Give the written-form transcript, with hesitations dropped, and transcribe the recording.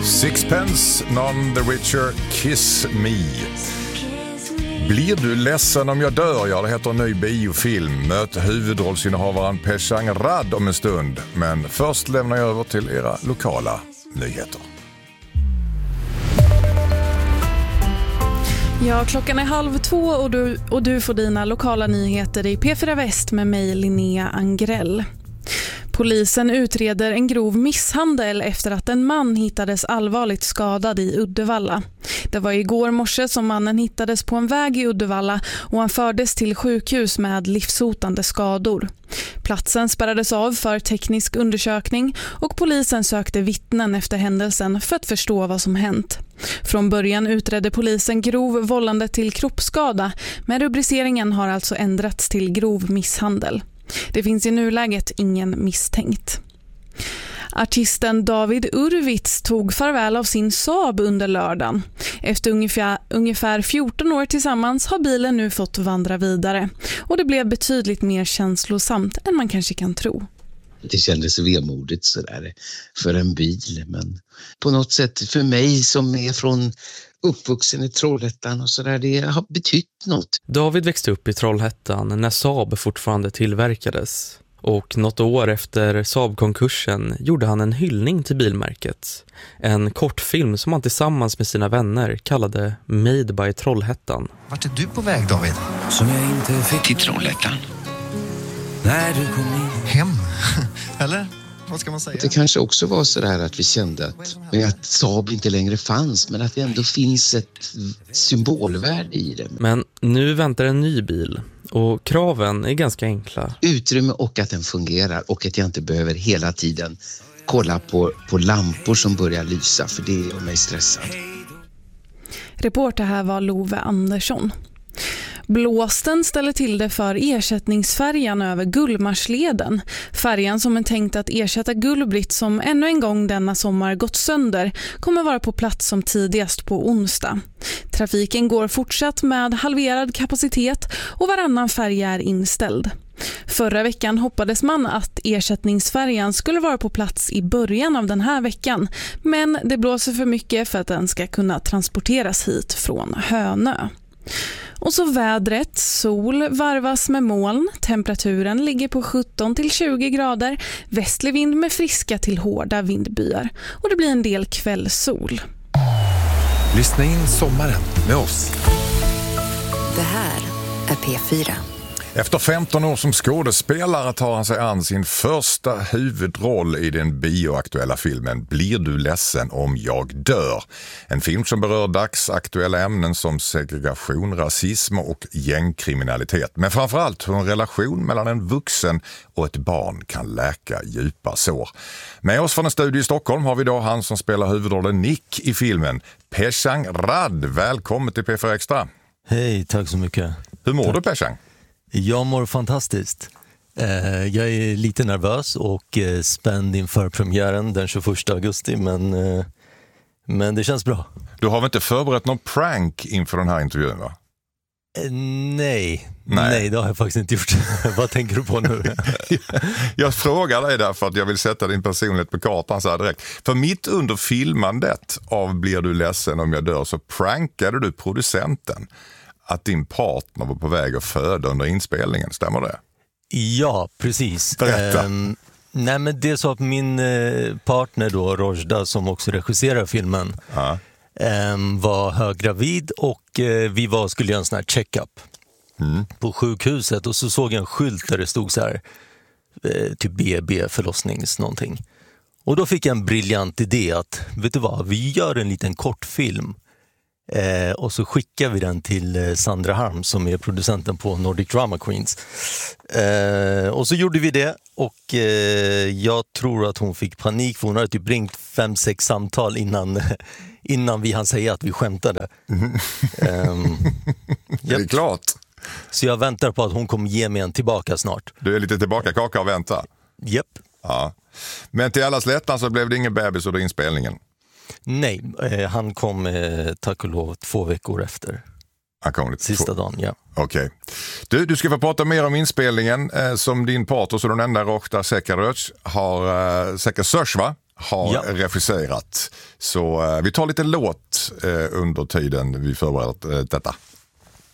Sixpence, None the Richer, Kiss Me. Blir du ledsen om jag dör? Ja, det heter en ny biofilm. Möt huvudrollsinnehavaren Peshang Rad om en stund. Men först lämnar jag över till era lokala nyheter. Ja, klockan är 1:30 och du får dina lokala nyheter i P4 Väst med mig, Linnea Angrell. Polisen utreder en grov misshandel efter att en man hittades allvarligt skadad i Uddevalla. Det var igår morse som mannen hittades på en väg i Uddevalla och han fördes till sjukhus med livshotande skador. Platsen spärrades av för teknisk undersökning och polisen sökte vittnen efter händelsen för att förstå vad som hänt. Från början utredde polisen grov vållande till kroppsskada, men rubriceringen har alltså ändrats till grov misshandel. Det finns i nuläget ingen misstänkt. Artisten David Urwitz tog farväl av sin Saab under lördagen. Efter ungefär 14 år tillsammans har bilen nu fått vandra vidare. Och det blev betydligt mer känslosamt än man kanske kan tro. Det kändes vemodigt sådär för en bil, men på något sätt för mig som är från uppvuxen i Trollhättan och sådär, det har betytt något. David växte upp i Trollhättan när Saab fortfarande tillverkades. Och något år efter Saab-konkursen gjorde han en hyllning till bilmärket. En kortfilm som han tillsammans med sina vänner kallade Made by Trollhättan. Vart är du på väg, David? Som jag inte fick till Trollhättan. När du kom in. Hem? Eller? Vad ska man säga? Det kanske också var så där att vi kände att Saab inte längre fanns, men att det ändå finns ett symbolvärde i det. Men nu väntar en ny bil och kraven är ganska enkla. Utrymme och att den fungerar och att jag inte behöver hela tiden kolla på lampor som börjar lysa, för det gör mig stressad. Reporter här var Love Andersson. Blåsten ställer till det för ersättningsfärjan över Gullmarsleden. Färjan som är tänkt att ersätta Gullbritt, som ännu en gång denna sommar gått sönder, kommer vara på plats som tidigast på onsdag. Trafiken går fortsatt med halverad kapacitet och varannan färja är inställd. Förra veckan hoppades man att ersättningsfärjan skulle vara på plats i början av den här veckan, men det blåser för mycket för att den ska kunna transporteras hit från Hönö. Och så vädret, sol varvas med moln, temperaturen ligger på 17-20 grader, västlig vind med friska till hårda vindbyar och det blir en del kvällssol. Lyssna in sommaren med oss. Det här är P4. Efter 15 år som skådespelare tar han sig an sin första huvudroll i den bioaktuella filmen Blir du ledsen om jag dör? En film som berör dagsaktuella ämnen som segregation, rasism och gängkriminalitet. Men framförallt hur en relation mellan en vuxen och ett barn kan läka djupa sår. Med oss från en studio i Stockholm har vi då han som spelar huvudrollen Nick i filmen, Peshang Rad. Välkommen till P4 Extra. Hej, tack så mycket. Hur mår du, Peshang? Jag mår fantastiskt. Jag är lite nervös och spänd inför premiären den 21 augusti, men det känns bra. Du har väl inte förberett någon prank inför den här intervjun, va? Nej, det har jag faktiskt inte gjort. Vad tänker du på nu? Jag frågar dig därför att jag vill sätta din personlighet på kartan så här direkt. För mitt under filmandet av Blir du ledsen om jag dör så prankade du producenten att din partner var på väg att föda under inspelningen, stämmer det? Ja, precis. Berätta. Nej, men det är så att min partner då, Rojda, som också regisserar filmen, var höggravid och vi skulle göra en sån här check-up på sjukhuset och så såg jag en skylt där det stod så här typ BB förlossnings någonting. Och då fick jag en briljant idé att, vet du vad, vi gör en liten kortfilm. Och så skickar vi den till Sandra Harm som är producenten på Nordic Drama Queens. Och så gjorde vi det och jag tror att hon fick panik för hon hade typ ringt 5-6 samtal innan vi hann säga att vi skämtade. Det är klart. Så jag väntar på att hon kommer ge mig en tillbaka snart. Du är lite tillbaka kaka och vänta. Japp. Ja. Men till allas lättnad så blev det ingen bebis under inspelningen. Nej, han kom tack och lov 2 veckor efter. Han kom lite sista dagen, ja. Okej. Du ska få prata mer om inspelningen som din partner, så den enda Rojda Sekaröz har regisserat. Så vi tar lite låt under tiden vi förbereder detta.